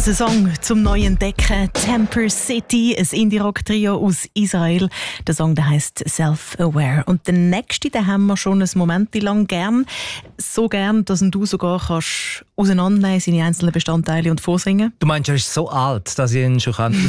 Also Song zum neuen Entdecken. Temper City, ein Indie-Rock-Trio aus Israel. Der Song der heisst Self-Aware. Und den nächsten, den haben wir schon ein Moment lang gern. So gern, dass du sogar kannst auseinandernehmen, seine einzelnen Bestandteile und vorsingen. Du meinst, er ist so alt, dass ich ihn schon kann